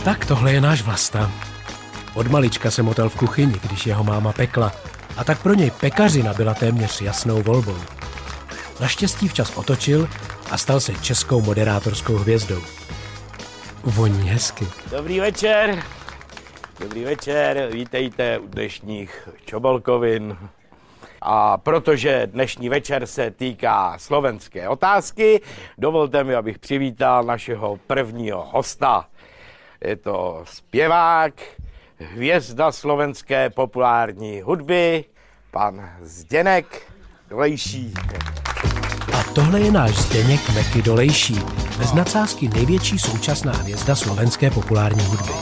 Tak tohle je náš Vlasta. Od malička se motal v kuchyni, když jeho máma pekla, a tak pro něj pekařina byla téměř jasnou volbou. Naštěstí včas otočil a stal se českou moderátorskou hvězdou. Voní hezky. Dobrý večer. Dobrý večer, vítejte u dnešních Čobolkovin. A protože dnešní večer se týká slovenské otázky, dovolte mi, abych přivítal našeho prvního hosta. Je to zpěvák, hvězda slovenské populární hudby, pan Zdeněk Dolejší. A tohle je náš Zdeněk Meky Dolejší, bez nadsázky největší současná hvězda slovenské populární hudby.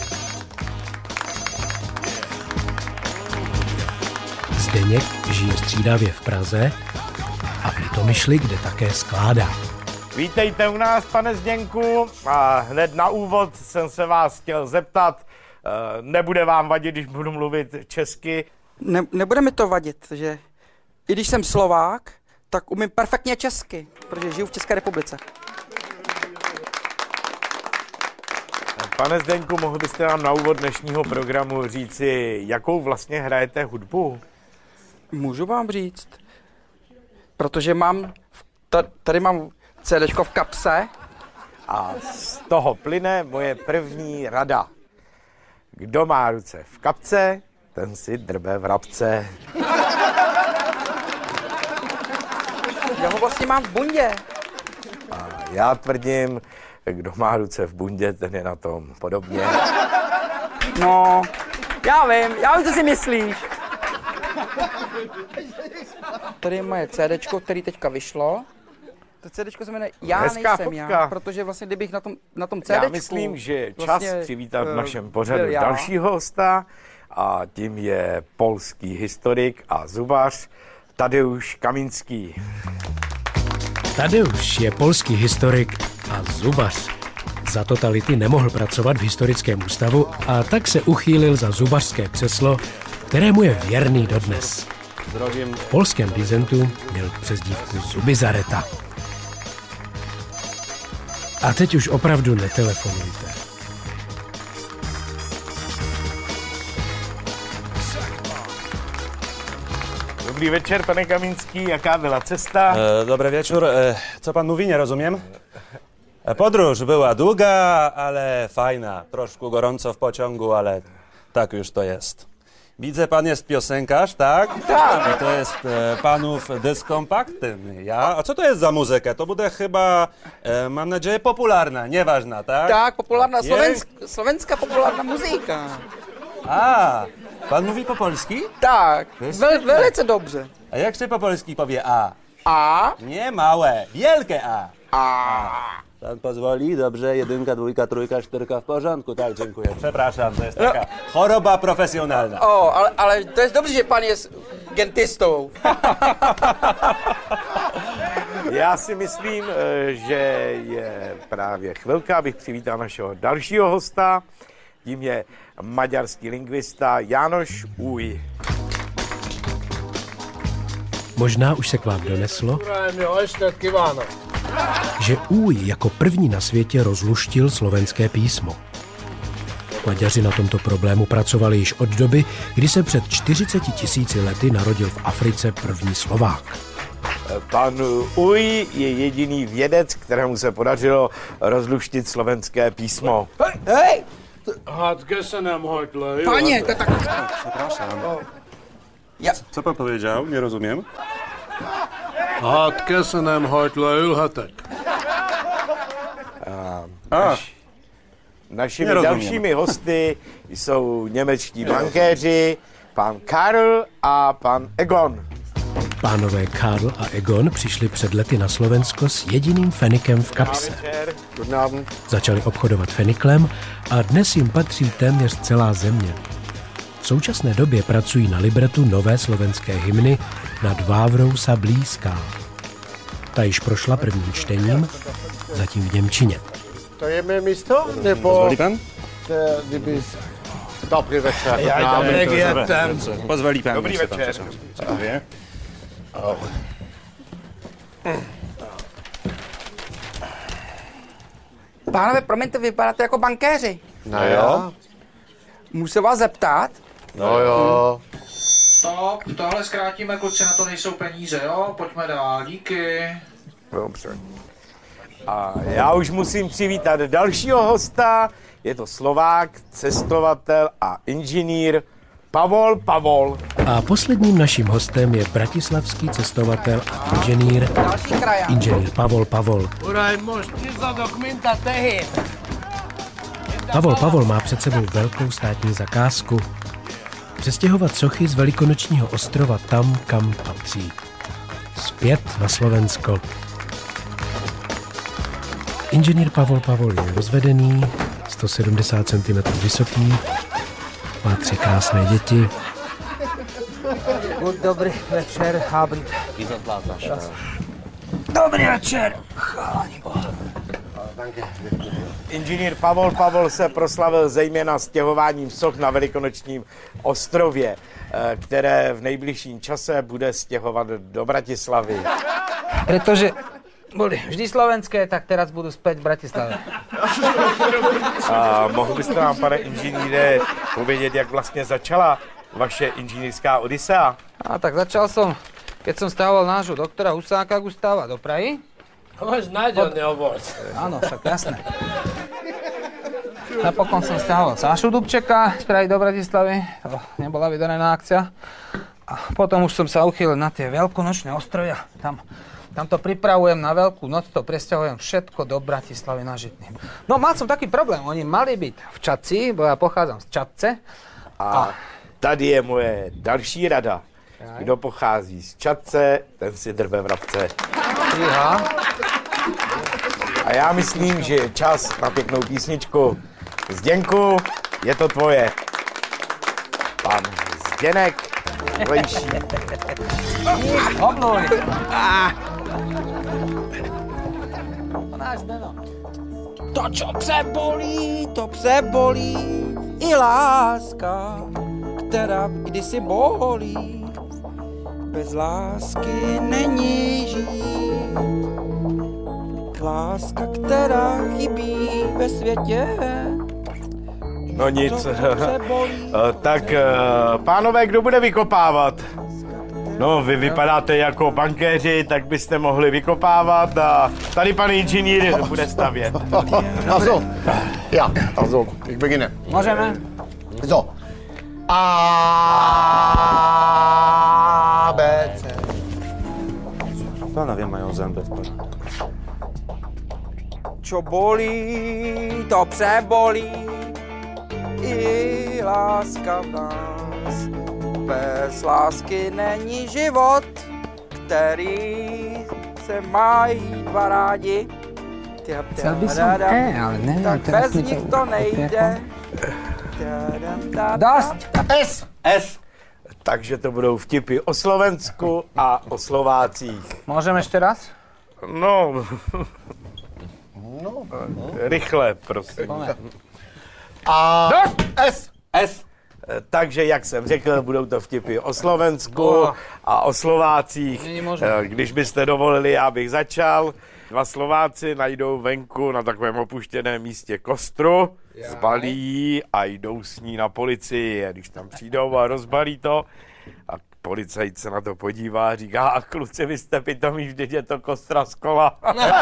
Zdeněk žije střídavě v Praze a v Litomyšli, kde také skládá. Vítejte u nás, pane Zdeňku. A hned na úvod jsem se vás chtěl zeptat, nebude vám vadit, když budu mluvit česky? Nebude mi to vadit, že i když jsem Slovák, tak umím perfektně česky, protože žiju v České republice. Pane Zdeňku, mohl byste nám na úvod dnešního programu říci, jakou vlastně hrajete hudbu? Můžu vám říct, protože tady mám CDčko v kapse. A z toho plyne moje první rada. Kdo má ruce v kapce, ten si drbe vrabce. Já ho vlastně mám v bundě. A já tvrdím, kdo má ruce v bundě, ten je na tom podobně. No, já vím, co si myslíš. Tady je moje CDčko, který teďka vyšlo. To CDčko se jmenuje Já Hezká nejsem fotka. já, protože vlastně kdybych na tom CDčku... Já myslím, že je čas vlastně, přivítat v našem pořadu dalšího hosta a tím je polský historik a zubař Tadeusz Kamínský. Tadeusz je polský historik a zubař. Za totality nemohl pracovat v historickém ústavu a tak se uchýlil za zubařské křeslo, kterému je věrný dodnes. Zdravím. V polském dizentu měl přezdívku Zubizareta. A teď už opravdu netelefonujte. Dobrý večer, pane Kamínský, jaká byla cesta? Dobry wieczór. Co pan mówi? Nie rozumiem. Podróż była długa, ale fajna. Troszkę gorąco w pociągu, ale tak już to jest. Widzę, pan jest piosenkarz, tak? Tak. I to jest panów dysk kompaktny, ja? A co to jest za muzykę? To bude chyba, mam nadzieję, popularna, nieważna, tak? Tak, populárna, slovenská populárna muzika. A, pan mówi po polski? Tak, To jest velice dobře. A jak się po polski powie A? A? Nie małe, wielkie A. A. Pan pozwoli? Dobrze, 1, 2, 3, 4 w porządku. Tak, dziękuję. Przepraszam, to jest taka choroba profesjonalna. O, ale to jest dobrze, že pan je gentistou. Já si myslím, že je právě chvilka, abych přivítal našeho dalšího hosta. Tím je maďarský lingvista János Új. Možná už se k vám doneslo, že Új jako první na světě rozluštil slovenské písmo. Maďaři na tomto problému pracovali již od doby, kdy se před 40 000 lety narodil v Africe první Slovák. Pan Új je jediný vědec, kterému se podařilo rozluštit slovenské písmo. Hej! Panie, to tak... Przepraszam. Ja... Co pan powiedział? Nie rozumiem. Našimi dalšími hosty jsou němečtí bankéři, pan Karl a pan Egon. Pánové Karl a Egon přišli před lety na Slovensko s jediným fenikem v kapse. Začali obchodovat feniklem a dnes jim patří téměř celá země. V současné době pracují na libretu nové slovenské hymny Nad Vávrou sa blízká. Ta již prošla prvním čtením, zatím v němčině. To je mé místo? Nebo... Pozwoli pan? Kdyby... Dobrý večer. Pozwoli pan. Dobrý večer. Dziękuję. Pánové, promiňte, vypadáte jako bankéři. No jo. Můžu se vás zeptat? No jo. No, tohle zkrátíme, kluci, na to nejsou peníze, jo? Pojďme dál, díky. Dobře. A já už musím přivítat dalšího hosta. Je to Slovák, cestovatel a inženýr Pavol. A posledním naším hostem je bratislavský cestovatel a inženýr Pavol. Pavol má před sebou velkou státní zakázku. Přestěhovat sochy z Velikonočního ostrova tam, kam patří. Zpět na Slovensko. Inženýr Pavol je rozvedený, 170 cm vysoký, má 3 krásné děti. Dobrý večer, Abend. Dobrý večer. Inženýr Pavol se proslavil zejména stěhováním soch na Velikonočním ostrově, které v nejbližším čase bude stěhovat do Bratislavy. Pretože boli vždy slovenské, tak teraz budú späť v Bratislave. A mohl byste nám, pane inženýre, povědět, jak vlastně začala vaše inženýrská odisea? A tak začal som, keď som stával nášho doktora Husáka Gustáva do Prahy. Máš nájdelný obvod. Áno, však jasné. Napokon som stával Sášu Dubčeka z Prahy do Bratislavy. To nebola vydarená akcia. A potom už som sa uchýlil na tie veľkonočné ostrovy. Tam to pripravujem na Veľkú noc, to presťahujem všetko do Bratislavy na Žitný. No mal som taký problém, oni mali byť v Čadci, bo ja pochádzam z Čadce. A tady je moje další rada. Kdo pochází z Čadce, ten si drbe vrabce. Iha. A já myslím, že je čas na pěknou písničku. Zděnku, je to tvoje. Pan Zděnek Lejší. Obluj. To pse bolí, i láska, která kdysi bolí. Bez lásky není žít. Láska, která chybí ve světě. No nic. Tak, pánové, kdo bude vykopávat? No, vy vypadáte jako bankéři, tak byste mohli vykopávat a tady pan inženýr bude stavět. Also, ja, also, ich beginne. Môžeme? So. A, B, C. Panowie mają zęby w porządku. Čo bolí, to pse bolí, i láska v nás. Bez lásky není život, který se mají dva rádi. Chcel by som ale neviem, tak bez nich to nejde. Dosť! S. Takže to budou vtipy o Slovensku a o Slovácích. Môžem ešte raz? No, rychle, prosím. A, Dosť! S. Takže, jak jsem řekl, budou to vtipy o Slovensku a o Slovácích. Když byste dovolili, já bych začal. 2 Slováci najdou venku na takovém opuštěném místě kostru, zbalí ji a jdou s ní na policii. A když tam přijdou a rozbalí to, a policajt se na to podívá a říká, a kluci, vy jste pitomí, vždyť je to kostra z kola.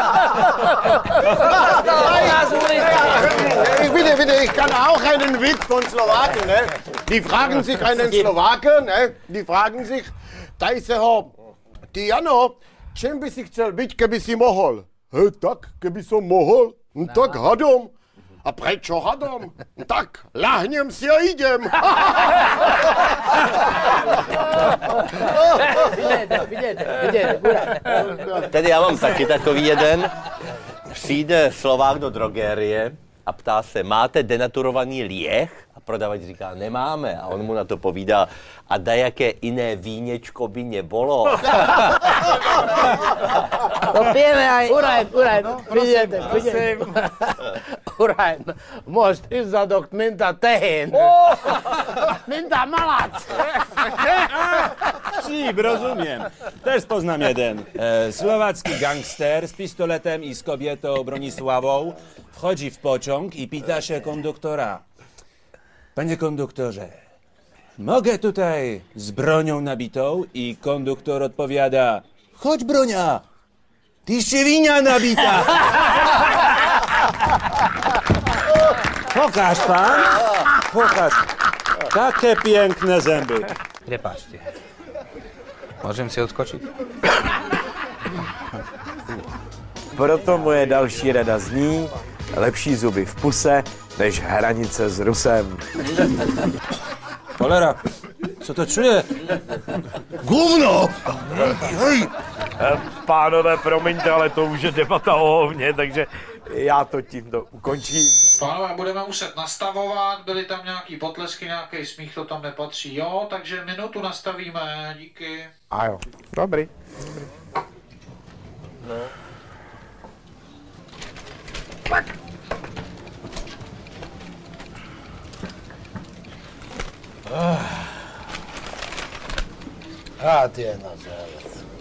Ich kann auch einen Witz von Slowaken, ne? Die fragen sich einen Slowaken, ne? Die fragen sich, daj se ho, ty Jano, čem by si chcel byť, keby si mohol? Tak, keby som mohol, tak hadom. A prečo hadom? Tak, lahnem si a idem. Tedy já mám taky takový jeden. Přijde Slovák do drogérie a ptá se, máte denaturovaný lieh? A prodavač říká, nemáme. A on mu na to povídá, a dajaké iné vínečko by nebolo? To pijeme aj. Uraj, vidíte. Urain, most izzadok, mint a tehén. Mint a malac. Vtip, rozumiem. Też poznam jeden. Słowacki gangster z pistoletem i z kobietą Bronisławą wchodzi w pociąg i pyta się konduktora. Panie konduktorze, mogę tutaj z bronią nabitą? I konduktor odpowiada, chodź bronia, ty świnia nabita. Pokaż pan, pokaż. Takie piękne zęby. Prepáčte. Môžem si odskočiť? Proto moje další rada zní, lepší zuby v puse, než hranice s Rusem. Cholera, co to čuje? Gówno! Pánové, promiňte, ale to už je debata o hovně, takže já to tímto ukončím. Pánové, budeme muset nastavovat, byly tam nějaký potlesky, nějaký smích, to tam nepatří, jo? Takže minutu nastavíme, díky. A jo, dobrý. No. Hát ilyen az élet.